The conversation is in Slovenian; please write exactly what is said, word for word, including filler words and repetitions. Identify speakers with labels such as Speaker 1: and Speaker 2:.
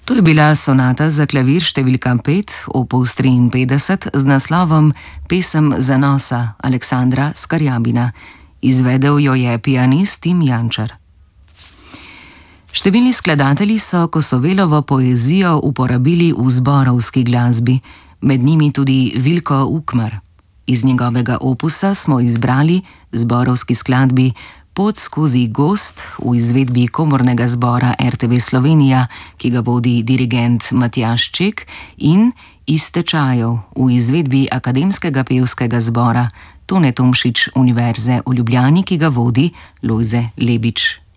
Speaker 1: To je bila sonata za klavir številka pet, opus triinpetdeset, z naslovom Pesem zanosa Aleksandra Skarjabina. Izvedel jo je pianist Tim Jančar. Številni skladatelji so Kosovelovo poezijo uporabili v zborovski glasbi, med njimi tudi Vilko Ukmar. Iz njegovega opusa smo izbrali zborovski skladbi Pot skozi gozd v izvedbi komornega zbora R T V Slovenija, ki ga vodi dirigent Matjaž Ček, in Iz tečajev v izvedbi Akademskega pevskega zbora Tone Tomšič Univerze v Ljubljani, ki ga vodi Lojze Lebič.